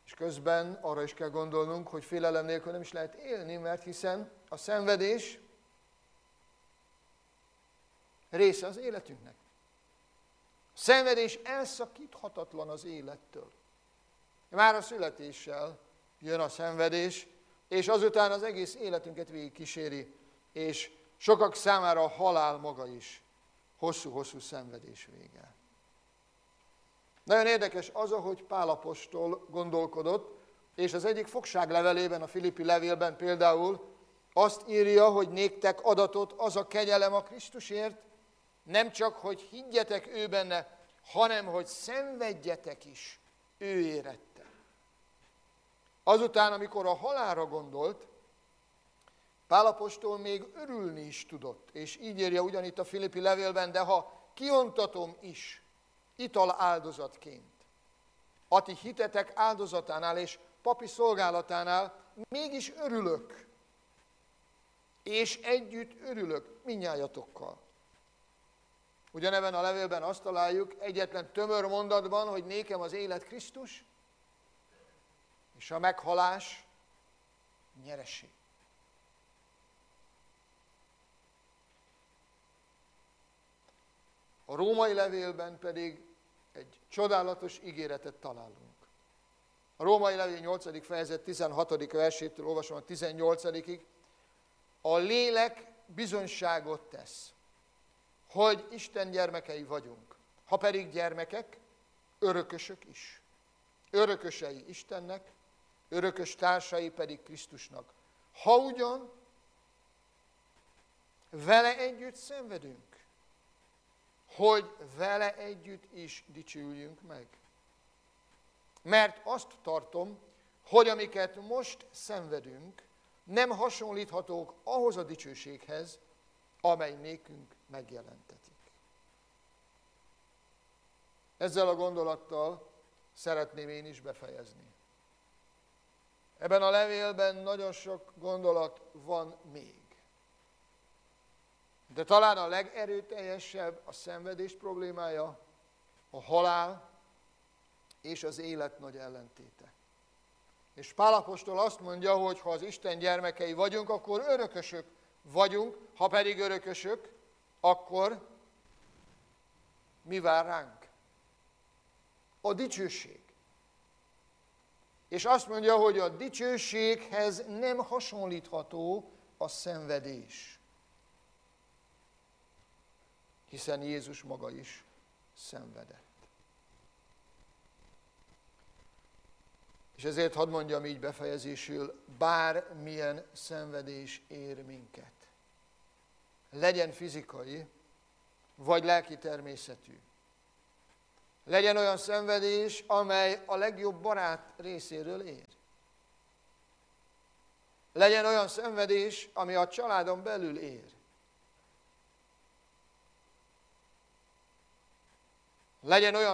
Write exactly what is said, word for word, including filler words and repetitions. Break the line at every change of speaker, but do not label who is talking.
És közben arra is kell gondolnunk, hogy félelem nélkül nem is lehet élni, mert hiszen a szenvedés része az életünknek. A szenvedés elszakíthatatlan az élettől. Már a születéssel jön a szenvedés, és azután az egész életünket végig kíséri, és sokak számára a halál maga is hosszú-hosszú szenvedés vége. Nagyon érdekes az, ahogy Pál apostol gondolkodott, és az egyik fogságlevelében, a Filippi levélben például azt írja, hogy néktek adatot az a kegyelem a Krisztusért, nem csak, hogy higgyetek ő benne, hanem, hogy szenvedjetek is ő érette. Azután, amikor a halálra gondolt, Pál apostol még örülni is tudott, és így írja ugyanitt a Filippi levélben, de ha kiontatom is ital áldozatként, a ti hitetek áldozatánál és papi szolgálatánál, mégis örülök, és együtt örülök mindnyájatokkal. Ugyanebben a levélben azt találjuk egyetlen tömör mondatban, hogy nékem az élet Krisztus, és a meghalás nyereség. A római levélben pedig egy csodálatos ígéretet találunk. A római levél nyolcadik fejezet tizenhatodik versétől olvasom a tizennyolcadikig. A lélek bizonyságot tesz, hogy Isten gyermekei vagyunk. Ha pedig gyermekek, örökösök is. Örökösei Istennek, örökös társai pedig Krisztusnak. Ha ugyan vele együtt szenvedünk, hogy vele együtt is dicsüljünk meg. Mert azt tartom, hogy amiket most szenvedünk, nem hasonlíthatók ahhoz a dicsőséghez, amely nékünk megjelentetik. Ezzel a gondolattal szeretném én is befejezni. Ebben a levélben nagyon sok gondolat van még. De talán a legerőteljesebb a szenvedés problémája, a halál és az élet nagy ellentéte. És Pál apostol azt mondja, hogy ha az Isten gyermekei vagyunk, akkor örökösök vagyunk, ha pedig örökösök, akkor mi vár ránk? A dicsőség. És azt mondja, hogy a dicsőséghez nem hasonlítható a szenvedés. Hiszen Jézus maga is szenvedett. És ezért hadd mondjam így befejezésül, bármilyen szenvedés ér minket. Legyen fizikai, vagy lelki természetű. Legyen olyan szenvedés, amely a legjobb barát részéről ér. Legyen olyan szenvedés, ami a családon belül ér. Legyen olyan